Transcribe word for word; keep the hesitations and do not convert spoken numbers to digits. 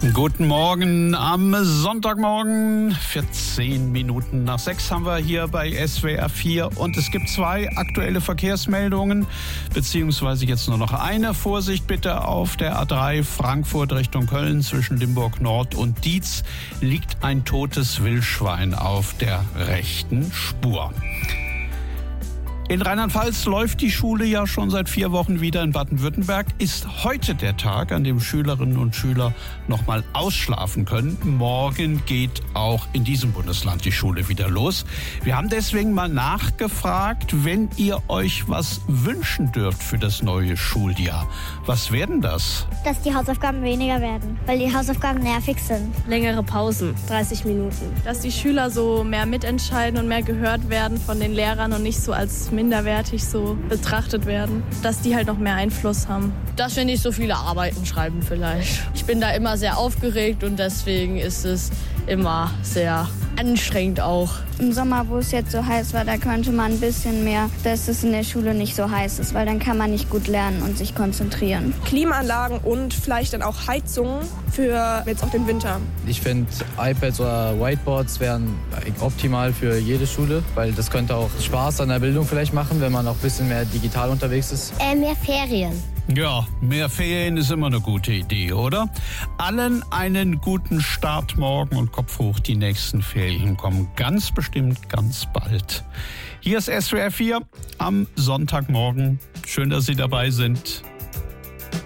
Guten Morgen am Sonntagmorgen, vierzehn Minuten nach sechs haben wir hier bei S W R vier und es gibt zwei aktuelle Verkehrsmeldungen, beziehungsweise jetzt nur noch eine. Vorsicht bitte auf der A drei Frankfurt Richtung Köln zwischen Limburg Nord und Dietz liegt ein totes Wildschwein auf der rechten Spur. In Rheinland-Pfalz läuft die Schule ja schon seit vier Wochen wieder. In Baden-Württemberg ist heute der Tag, an dem Schülerinnen und Schüler noch mal ausschlafen können. Morgen geht auch in diesem Bundesland die Schule wieder los. Wir haben deswegen mal nachgefragt, wenn ihr euch was wünschen dürft für das neue Schuljahr. Was werden das? Dass die Hausaufgaben weniger werden, weil die Hausaufgaben nervig sind. Längere Pausen, dreißig Minuten. Dass die Schüler so mehr mitentscheiden und mehr gehört werden von den Lehrern und nicht so als minderwertig so betrachtet werden, dass die halt noch mehr Einfluss haben. Dass wir nicht so viele Arbeiten schreiben vielleicht. Ich bin da immer sehr aufgeregt und deswegen ist es immer sehr anstrengend auch. Im Sommer, wo es jetzt so heiß war, da könnte man ein bisschen mehr, dass es in der Schule nicht so heiß ist, weil dann kann man nicht gut lernen und sich konzentrieren. Klimaanlagen und vielleicht dann auch Heizungen für jetzt auch den Winter. Ich finde, iPads oder Whiteboards wären optimal für jede Schule, weil das könnte auch Spaß an der Bildung vielleicht machen, wenn man auch ein bisschen mehr digital unterwegs ist. Äh, mehr Ferien. Ja, mehr Ferien ist immer eine gute Idee, oder? Allen einen guten Start morgen und Kopf hoch, die nächsten Ferien kommen ganz bestimmt ganz bald. Hier ist S W R vier am Sonntagmorgen. Schön, dass Sie dabei sind.